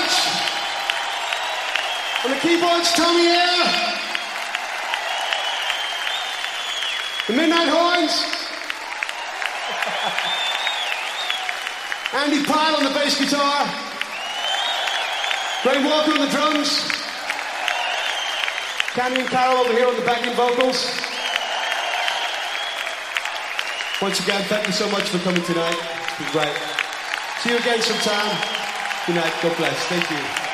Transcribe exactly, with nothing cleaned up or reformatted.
Scratch. On the keyboards, Tommy Air. The Midnight Horns. Andy Pyle on the bass guitar. Graham Walker on the drums. Candy and Carol over here on the backing vocals. Once again, thank you so much for coming tonight. It's been great. See you again sometime. Good night. God bless. Thank you.